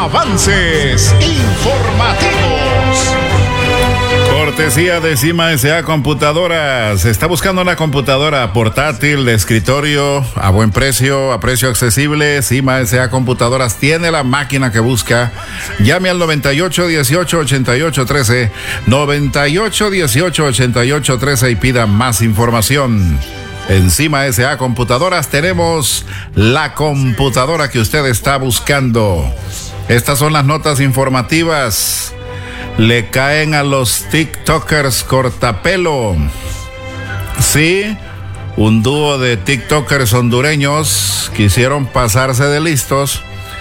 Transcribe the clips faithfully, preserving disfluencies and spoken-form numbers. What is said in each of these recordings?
Avances informativos. Cortesía de Cima S A Computadoras. Está buscando una computadora portátil de escritorio a buen precio, a precio accesible. Cima S A Computadoras tiene la máquina que busca. Llame al noventa y ocho dieciocho ochenta y ocho trece, noventa y ocho dieciocho ochenta y ocho trece y pida más información. En Cima S A Computadoras tenemos la computadora que usted está buscando. Estas son las notas informativas. Le caen a los TikTokers cortapelo. Sí, un dúo de TikTokers hondureños quisieron pasarse de listos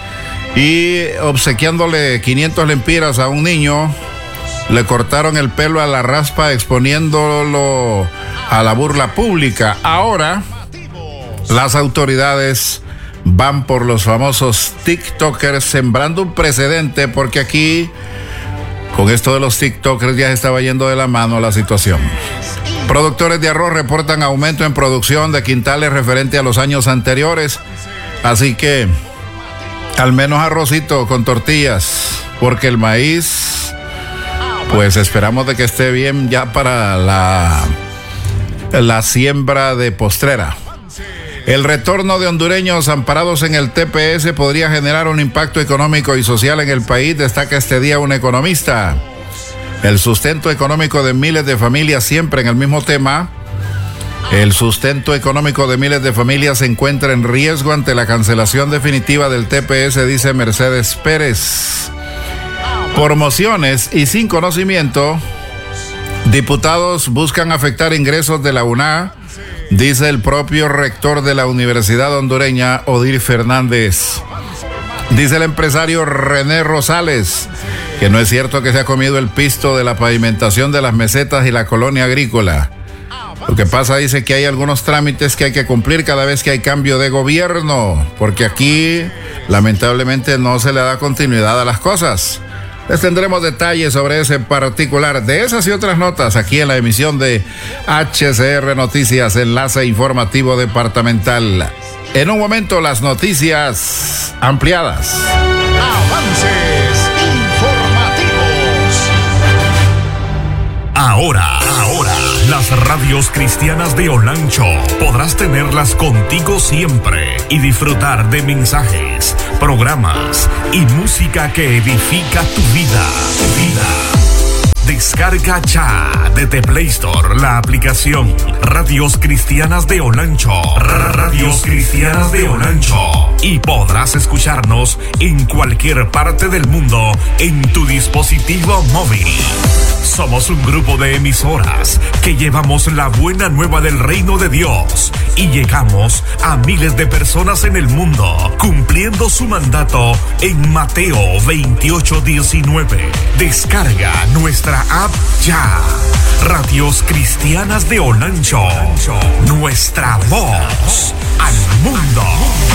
y obsequiándole quinientos lempiras a un niño, le cortaron el pelo a la raspa exponiéndolo a la burla pública. Ahora, las autoridades van por los famosos TikTokers sembrando un precedente porque aquí, con esto de los TikTokers, ya se estaba yendo de la mano la situación. Productores de arroz reportan aumento en producción de quintales referente a los años anteriores. Así que, al menos arrocito con tortillas, porque el maíz, pues esperamos de que esté bien ya para la, la siembra de postrera. El retorno de hondureños amparados en el T P S podría generar un impacto económico y social en el país, destaca este día un economista. El sustento económico de miles de familias, siempre en el mismo tema. El sustento económico de miles de familias se encuentra en riesgo ante la cancelación definitiva del T P S, dice Mercedes Pérez. Por mociones y sin conocimiento, diputados buscan afectar ingresos de la U N A, dice el propio rector de la Universidad Hondureña, Odir Fernández. Dice el empresario René Rosales que no es cierto que se ha comido el pisto de la pavimentación de las mesetas y la colonia agrícola. Lo que pasa, dice, que hay algunos trámites que hay que cumplir cada vez que hay cambio de gobierno, porque aquí lamentablemente no se le da continuidad a las cosas. Les tendremos detalles sobre ese particular, de esas y otras notas, aquí en la emisión de H C R Noticias, enlace informativo departamental. En un momento, las noticias ampliadas. Avances informativos. Ahora, ahora, las radios cristianas de Olancho podrás tenerlas contigo siempre y disfrutar de mensajes, programas y música que edifica tu vida. Tu vida. Descarga ya desde Play Store la aplicación Radios Cristianas de Olancho. Radios Cristianas de Olancho. Y podrás escucharnos en cualquier parte del mundo en tu dispositivo móvil. Somos un grupo de emisoras que llevamos la buena nueva del reino de Dios y llegamos a miles de personas en el mundo, cumpliendo su mandato en Mateo veintiocho diecinueve. Descarga nuestra app ya. Radios Cristianas de Olancho. Nuestra voz al mundo.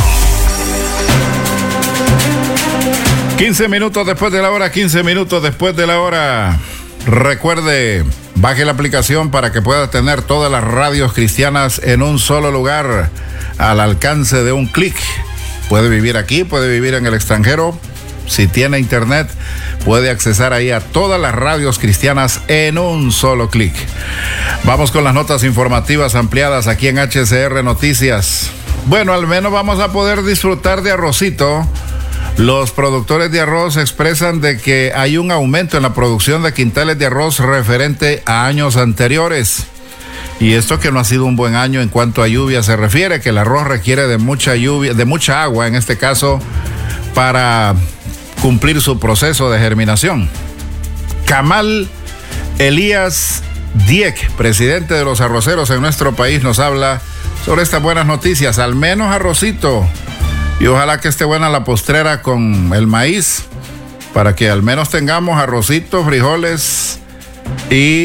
quince minutos después de la hora, quince minutos después de la hora. Recuerde, baje la aplicación para que pueda tener todas las radios cristianas en un solo lugar, al alcance de un clic. Puede vivir aquí, puede vivir en el extranjero. Si tiene internet, puede accesar ahí a todas las radios cristianas en un solo clic. Vamos con las notas informativas ampliadas aquí en H C R Noticias. Bueno, al menos vamos a poder disfrutar de arrocito. Los productores de arroz expresan de que hay un aumento en la producción de quintales de arroz referente a años anteriores. Y esto que no ha sido un buen año en cuanto a lluvia se refiere, que el arroz requiere de mucha lluvia, de mucha agua en este caso, para cumplir su proceso de germinación. Kamal Elías Dieck, presidente de los arroceros en nuestro país, nos habla sobre estas buenas noticias. Al menos arrocito. Y ojalá que esté buena la postrera con el maíz, para que al menos tengamos arrocito, frijoles y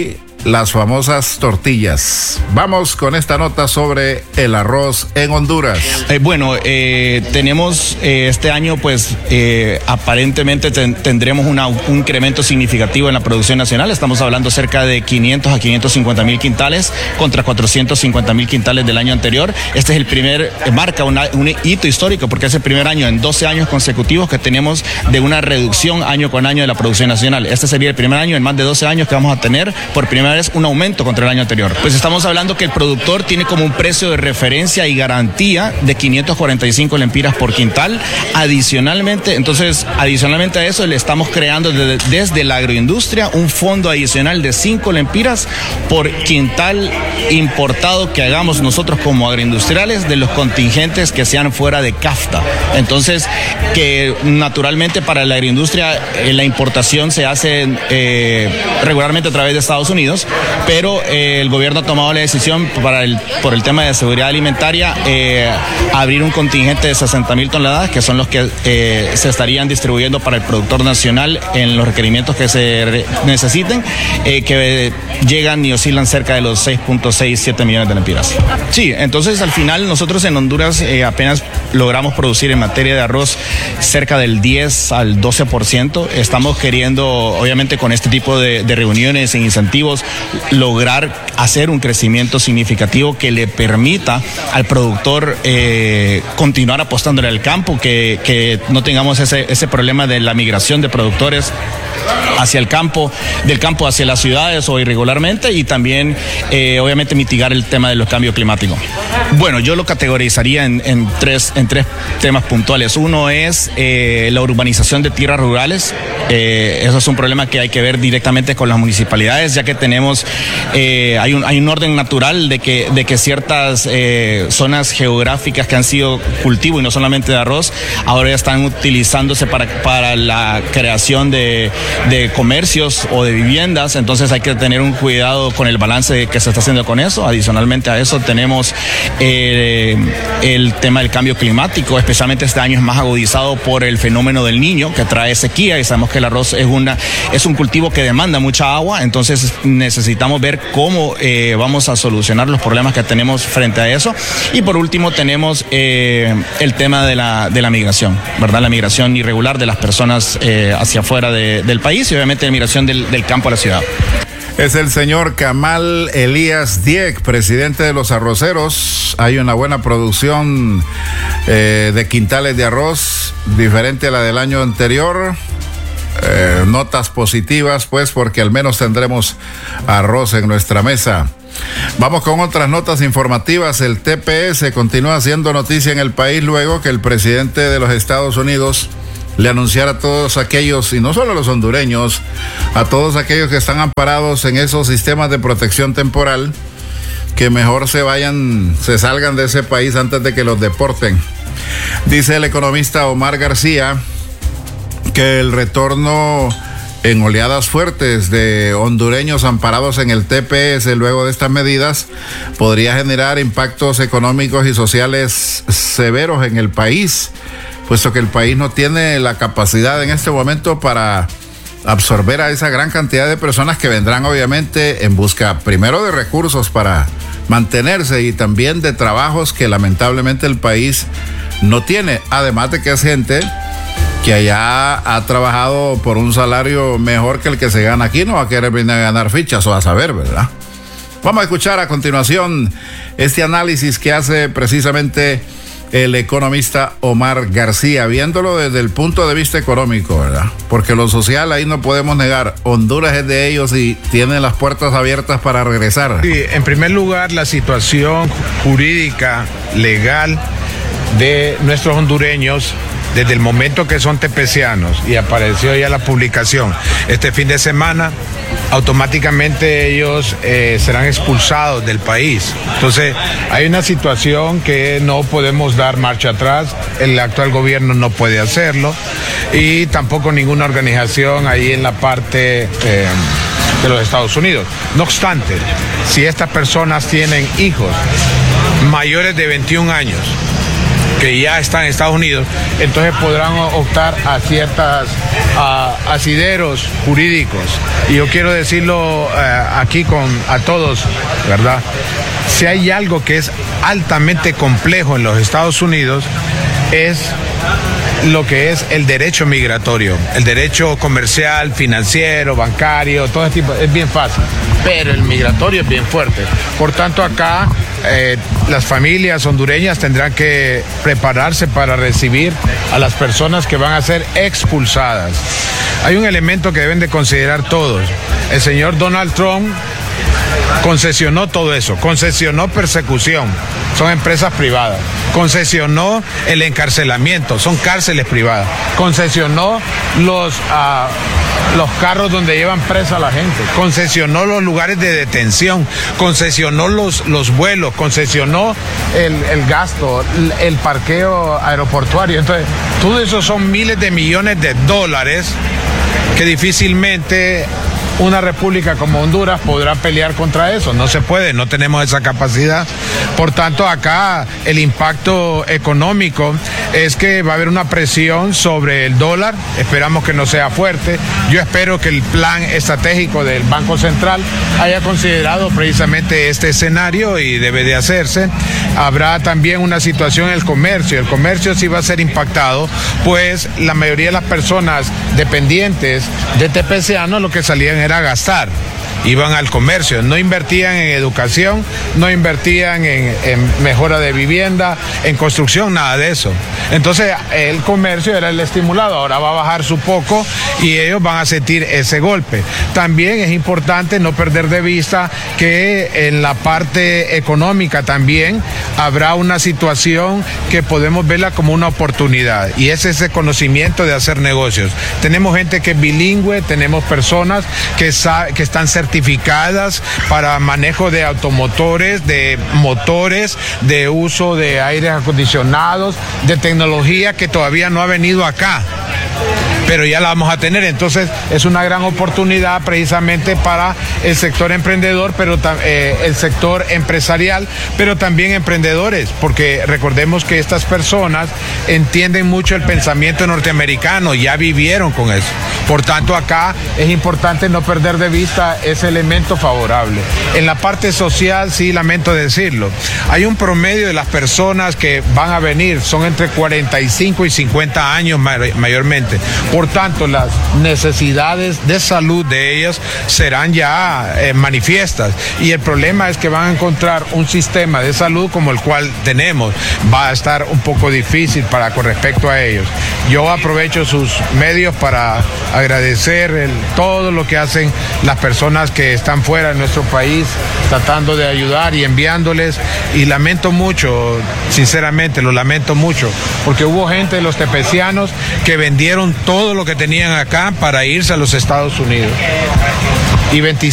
las famosas tortillas. Vamos con esta nota sobre el arroz en Honduras. Eh, bueno, eh, tenemos eh, este año, pues eh, aparentemente ten, tendremos una, un incremento significativo en la producción nacional. Estamos hablando cerca de quinientos a quinientos cincuenta mil quintales contra cuatrocientos cincuenta mil quintales del año anterior. Este es el primer, marca una, un hito histórico porque es el primer año en doce años consecutivos que tenemos de una reducción año con año de la producción nacional. Este sería el primer año en más de doce años que vamos a tener por primera vez un aumento contra el año anterior. Pues estamos hablando que el productor tiene como un precio de referencia y garantía de quinientos cuarenta y cinco lempiras por quintal. Adicionalmente, entonces, adicionalmente a eso le estamos creando desde, desde la agroindustria un fondo adicional de cinco lempiras por quintal importado que hagamos nosotros como agroindustriales de los contingentes que sean fuera de C A F T A. Entonces, que naturalmente para la agroindustria eh, la importación se hace eh, regularmente a través de Estados Unidos, pero eh, el gobierno ha tomado la decisión para el, por el tema de seguridad alimentaria eh, abrir un contingente de sesenta mil toneladas que son los que eh, se estarían distribuyendo para el productor nacional en los requerimientos que se re necesiten, eh, que llegan y oscilan cerca de los seis punto seis siete millones de lempiras. Sí, entonces al final nosotros en Honduras eh, apenas logramos producir en materia de arroz cerca del diez al doce por ciento. Estamos queriendo, obviamente con este tipo de, de reuniones e incentivos, lograr hacer un crecimiento significativo que le permita al productor eh, continuar apostándole al campo, que, que no tengamos ese, ese problema de la migración de productores hacia el campo, del campo hacia las ciudades o irregularmente, y también eh, obviamente mitigar el tema de los cambios climáticos. Bueno, yo lo categorizaría en, en, tres, en tres temas puntuales. Uno es eh, la urbanización de tierras rurales. Eh, eso es un problema que hay que ver directamente con las municipalidades, ya que tenemos, eh, hay, un, hay un orden natural de que, de que ciertas eh, zonas geográficas que han sido cultivo y no solamente de arroz, ahora ya están utilizándose para, para la creación de, de comercios o de viviendas. Entonces hay que tener un cuidado con el balance que se está haciendo con eso. Adicionalmente a eso tenemos eh, el tema del cambio climático, especialmente este año es más agudizado por el fenómeno del Niño, que trae sequía, y sabemos que el arroz es, una, es un cultivo que demanda mucha agua. Entonces necesitamos ver cómo eh, vamos a solucionar los problemas que tenemos frente a eso. Y por último tenemos eh, el tema de la, de la migración, ¿verdad? La migración irregular de las personas eh, hacia afuera de, del país, y obviamente la migración del, del campo a la ciudad. Es el señor Kamal Elías Dieck, presidente de los arroceros. Hay una buena producción eh, de quintales de arroz, diferente a la del año anterior. Eh, notas positivas, pues, porque al menos tendremos arroz en nuestra mesa. Vamos con otras notas informativas. El T P S continúa haciendo noticia en el país luego que el presidente de los Estados Unidos le anunciara a todos aquellos, y no solo a los hondureños, a todos aquellos que están amparados en esos sistemas de protección temporal, que mejor se vayan, se salgan de ese país antes de que los deporten. Dice el economista Omar García que el retorno en oleadas fuertes de hondureños amparados en el T P S luego de estas medidas podría generar impactos económicos y sociales severos en el país, puesto que el país no tiene la capacidad en este momento para absorber a esa gran cantidad de personas que vendrán obviamente en busca primero de recursos para mantenerse y también de trabajos que lamentablemente el país no tiene, además de que es gente que allá ha trabajado por un salario mejor que el que se gana aquí, no va a querer venir a ganar fichas o a saber, ¿verdad? Vamos a escuchar a continuación este análisis que hace precisamente el economista Omar García, viéndolo desde el punto de vista económico, ¿verdad? Porque lo social ahí no podemos negar. Honduras es de ellos y tienen las puertas abiertas para regresar. Sí, en primer lugar, la situación jurídica, legal de nuestros hondureños desde el momento que son tepecianos y apareció ya la publicación este fin de semana, automáticamente ellos eh, serán expulsados del país. Entonces hay una situación que no podemos dar marcha atrás, el actual gobierno no puede hacerlo y tampoco ninguna organización ahí en la parte eh, de los Estados Unidos. No obstante, si estas personas tienen hijos mayores de veintiún años porque ya están en Estados Unidos, entonces podrán optar a ciertas a, asideros jurídicos. Y yo quiero decirlo eh, aquí con a todos, ¿verdad? Si hay algo que es altamente complejo en los Estados Unidos, es lo que es el derecho migratorio, el derecho comercial, financiero, bancario, todo ese tipo, es bien fácil, pero el migratorio es bien fuerte. Por tanto, acá eh, las familias hondureñas tendrán que prepararse para recibir a las personas que van a ser expulsadas. Hay un elemento que deben de considerar todos. El señor Donald Trump concesionó todo eso, concesionó persecución, son empresas privadas, concesionó el encarcelamiento, son cárceles privadas, concesionó los, uh, los carros donde llevan presa a la gente, concesionó los lugares de detención, concesionó los, los vuelos, concesionó el, el gasto, el, el parqueo aeroportuario. Entonces, todo eso son miles de millones de dólares que difícilmente una república como Honduras podrá pelear contra eso. No se puede, no tenemos esa capacidad. Por tanto, acá el impacto económico es que va a haber una presión sobre el dólar. Esperamos que no sea fuerte. Yo espero que el plan estratégico del Banco Central haya considerado precisamente este escenario y debe de hacerse. Habrá también una situación en el comercio. El comercio sí va a ser impactado, pues la mayoría de las personas dependientes de tepecianos lo que salían era gastar, iban al comercio, no invertían en educación, no invertían en, en mejora de vivienda, en construcción, nada de eso. Entonces el comercio era el estimulado, ahora va a bajar su poco y ellos van a sentir ese golpe. También es importante no perder de vista que en la parte económica también habrá una situación que podemos verla como una oportunidad, y es ese conocimiento de hacer negocios. Tenemos gente que es bilingüe, tenemos personas que, que están certificadas para manejo de automotores, de motores, de uso de aires acondicionados, de tecnología que todavía no ha venido acá, pero ya la vamos a tener. Entonces es una gran oportunidad precisamente para el sector emprendedor, pero eh, el sector empresarial, pero también emprendedores, porque recordemos que estas personas entienden mucho el pensamiento norteamericano, ya vivieron con eso. Por tanto, acá es importante no perder de vista ese elemento favorable. En la parte social, sí, lamento decirlo, hay un promedio de las personas que van a venir, son entre cuarenta y cinco y cincuenta años mayormente. Por tanto, las necesidades de salud de ellas serán ya eh, manifiestas, y el problema es que van a encontrar un sistema de salud como el cual tenemos. Va a estar un poco difícil para con respecto a ellos. Yo aprovecho sus medios para agradecer el, todo lo que hacen las personas que están fuera de nuestro país tratando de ayudar y enviándoles, y lamento mucho, sinceramente lo lamento mucho, porque hubo gente de los tepecianos que vendieron todo lo que tenían acá para irse a los Estados Unidos. Y veinticinco